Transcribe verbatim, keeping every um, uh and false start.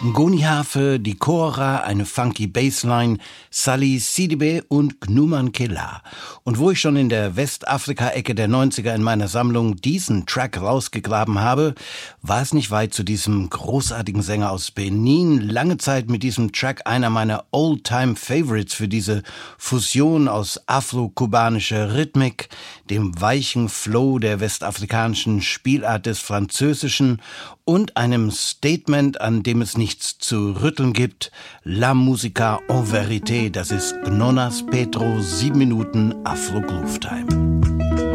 Ngoni-Hafe, die Kora, eine funky Bassline, Sally Sidibe und Gnuman Kela. Und wo ich schon in der Westafrika-Ecke der neunziger in meiner Sammlung diesen Track rausgegraben habe, war es nicht weit zu diesem großartigen Sänger aus Benin. Lange Zeit mit diesem Track einer meiner Old-Time-Favorites für diese Fusion aus afro-kubanischer Rhythmik, dem weichen Flow der westafrikanischen Spielart des Französischen und einem Statement, an dem es nichts zu rütteln gibt. La Musica en Vérité, das ist Gnonas Petro, sieben Minuten Afro Groove Time.